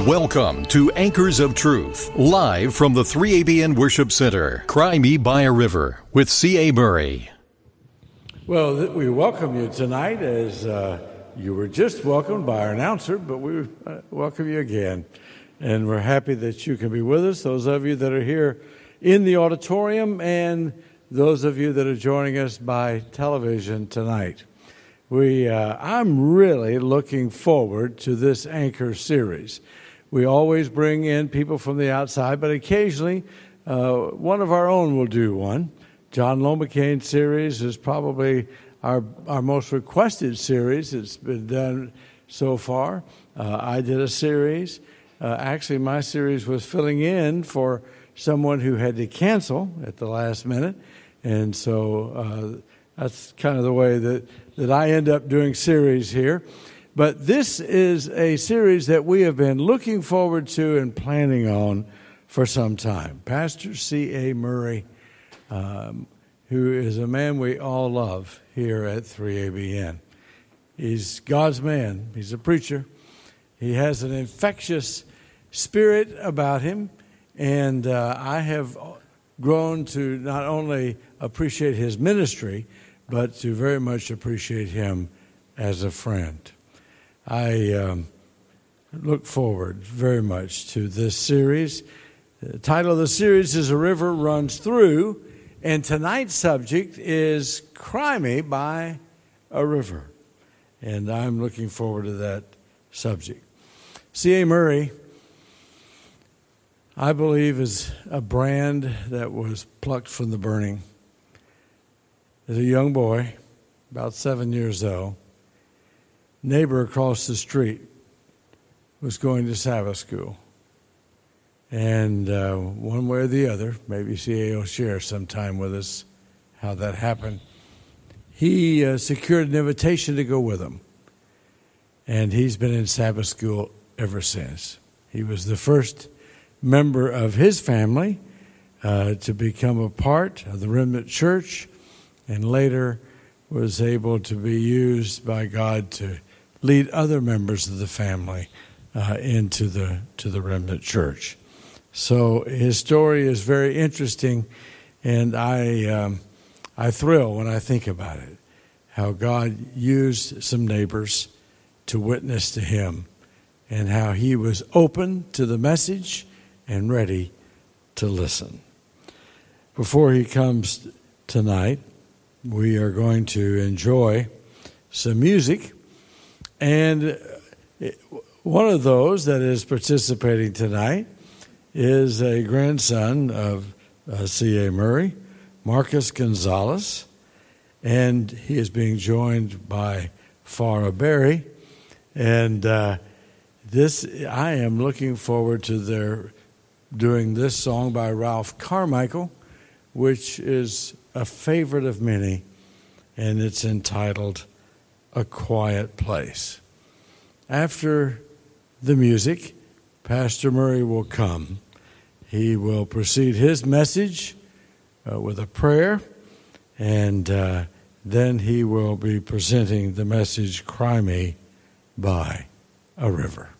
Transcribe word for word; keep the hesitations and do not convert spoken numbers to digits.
Welcome to Anchors of Truth, live from the three A B N Worship Center. Cry Me by a River with C A. Murray. Well, we welcome you tonight as uh, you were just welcomed by our announcer, but we uh, welcome you again. And we're happy that you can be with us, those of you that are here in the auditorium and those of you that are joining us by television tonight. We, uh, I'm really looking forward to this Anchor series. We always bring in people from the outside, but occasionally uh, one of our own will do one. John Lomacaine series is probably our our most requested series. It's been done so far. Uh, I did a series. Uh, actually, my series was filling in for someone who had to cancel at the last minute, and so uh, that's kind of the way that, that I end up doing series here. But this is a series that we have been looking forward to and planning on for some time. Pastor C A. Murray, um, who is a man we all love here at three A B N. He's God's man. He's a preacher. He has an infectious spirit about him, and uh, I have grown to not only appreciate his ministry, but to very much appreciate him as a friend. I um, look forward very much to this series. The title of the series is A River Runs Through, and tonight's subject is Cry Me by a River. And I'm looking forward to that subject. C A. Murray, I believe, is a brand that was plucked from the burning. As a young boy, about seven years old, neighbor across the street was going to Sabbath school. And uh, one way or the other, maybe C A will share sometime with us how that happened, he uh, secured an invitation to go with him. And he's been in Sabbath school ever since. He was the first member of his family uh, to become a part of the Remnant Church, and later was able to be used by God to lead other members of the family uh, into the to the Remnant Church. So his story is very interesting, and I um, I thrill when I think about it, how God used some neighbors to witness to him, and how he was open to the message and ready to listen. Before he comes tonight, we are going to enjoy some music, and one of those that is participating tonight is a grandson of uh, C A. Murray, Marcus Gonzalez, and he is being joined by Farah Berry, and uh, this I am looking forward to their doing this song by Ralph Carmichael, which is a favorite of many, and it's entitled A Quiet Place. After the music, Pastor Murray will come. He will proceed his message uh, with a prayer, and uh, then he will be presenting the message, Cry Me by a River.